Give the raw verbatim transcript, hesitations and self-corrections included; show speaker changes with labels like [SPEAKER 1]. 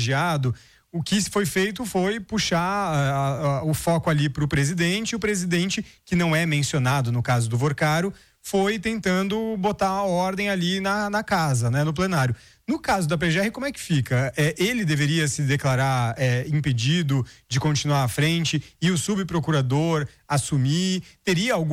[SPEAKER 1] colegiado, o que foi feito foi puxar a, a, o foco ali para o presidente, e o presidente, que não é mencionado no caso do Vorcaro, foi tentando botar a ordem ali na, na casa, né, no plenário. No caso da P G R, como é que fica? É, ele deveria se declarar é, impedido de continuar à frente e o subprocurador assumir? Teria algum